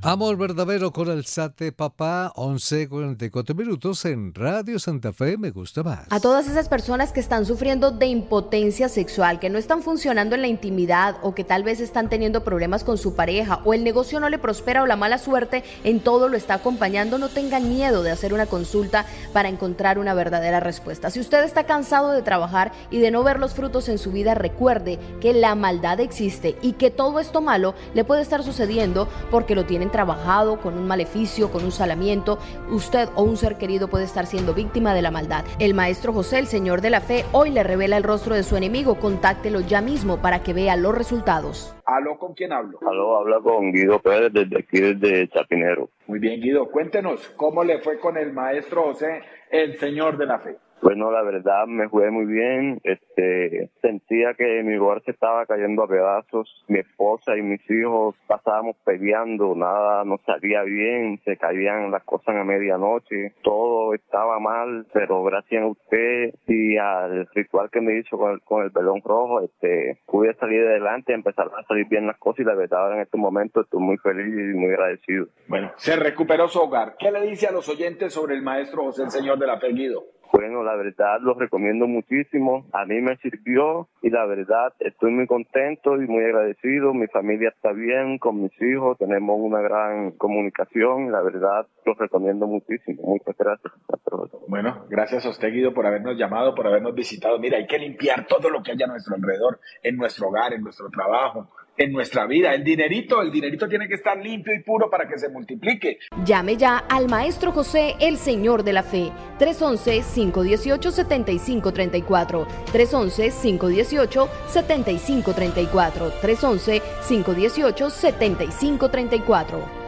Amor verdadero con el Sate Papá, 11:44 minutos en Radio Santa Fe, me gusta más. A todas esas personas que están sufriendo de impotencia sexual, que no están funcionando en la intimidad o que tal vez están teniendo problemas con su pareja o el negocio no le prospera o la mala suerte en todo lo está acompañando, no tengan miedo de hacer una consulta para encontrar una verdadera respuesta. Si usted está cansado de trabajar y de no ver los frutos en su vida, recuerde que la maldad existe y que todo esto malo le puede estar sucediendo porque lo tienen trabajado con un maleficio, con un salamiento. Usted o un ser querido puede estar siendo víctima de la maldad. El maestro José, el señor de la fe, hoy le revela el rostro de su enemigo. Contáctelo ya mismo para que vea los resultados. ¿Aló, con quién hablo? Aló, habla con Guido Pérez desde aquí, desde Chapinero. Muy bien, Guido, cuéntenos, ¿cómo le fue con el maestro José, el señor de la fe? Bueno, la verdad me fue muy bien. Sentía que mi hogar se estaba cayendo a pedazos. Mi esposa y mis hijos pasábamos peleando, nada nos salía bien, se caían las cosas a medianoche, todo estaba mal, pero gracias a usted y al ritual que me hizo con el velón rojo, pude salir adelante, empezaron a salir bien las cosas y la verdad ahora en este momento estoy muy feliz y muy agradecido. Bueno, se recuperó su hogar. ¿Qué le dice a los oyentes sobre el maestro José, el señor de la fe, Guido? Bueno, la verdad lo recomiendo muchísimo, a mí me sirvió y la verdad estoy muy contento y muy agradecido, mi familia está bien, con mis hijos tenemos una gran comunicación y la verdad lo recomiendo muchísimo, muchas gracias. Bueno, gracias a usted, Guido, por habernos llamado, por habernos visitado. Mira, hay que limpiar todo lo que haya a nuestro alrededor, en nuestro hogar, en nuestro trabajo, en nuestra vida. El dinerito tiene que estar limpio y puro para que se multiplique. Llame ya al maestro José, el señor de la fe, 311-518-7534, 311-518-7534, 311-518-7534.